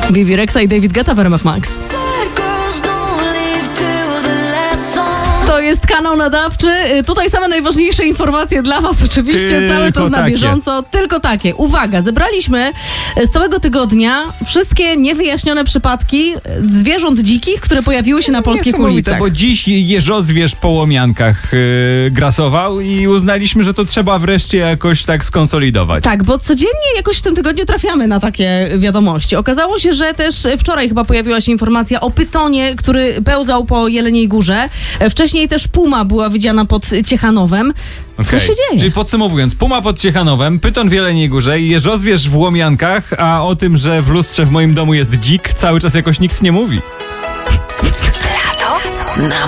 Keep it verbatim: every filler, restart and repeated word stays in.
Vivi Rexa i David Guetta w R M F Max. To jest kanał nadawczy. Tutaj same najważniejsze informacje dla was oczywiście. Tylko cały czas na takie. bieżąco. Tylko takie. Uwaga, zebraliśmy z całego tygodnia wszystkie niewyjaśnione przypadki zwierząt dzikich, które pojawiły się na polskich Niesamowite, ulicach. bo dziś jeżozwierz po łomiankach yy, grasował i uznaliśmy, że to trzeba wreszcie jakoś tak skonsolidować. Tak, bo codziennie jakoś w tym tygodniu trafiamy na takie wiadomości. Okazało się, że też wczoraj chyba pojawiła się informacja o pytonie, który pełzał po Jeleniej Górze. Wcześniej też puma była widziana pod Ciechanowem. Co Okej. się dzieje? Czyli podsumowując, puma pod Ciechanowem, pyton w Jeleniej Górze i jeżozwierz w łomiankach, a o tym, że w lustrze w moim domu jest dzik, cały czas jakoś nikt nie mówi. Lato na